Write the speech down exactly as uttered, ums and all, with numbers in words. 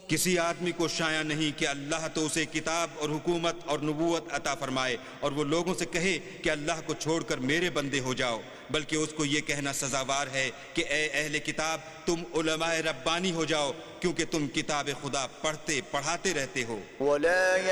किसी आदमी को शाया नहीं कि अल्लाह तो उसे किताब और हुकूमत और नबूवत अता फरमाए और वो लोगों से कहे कि अल्लाह को छोड़कर मेरे बंदे हो जाओ, बल्कि उसको ये कहना सजावार है कि ए अहले किताब तुम उलमाए रब्बानी हो जाओ, क्योंकि तुम किताब खुदा पढ़ते पढ़ाते रहते हो।